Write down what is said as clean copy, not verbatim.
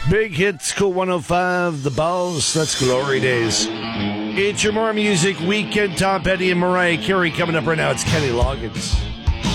Big hits, Cool 105, The Balls, that's Glory Days. It's your More Music Weekend. Tom Petty and Mariah Carey coming up right now. It's Kenny Loggins.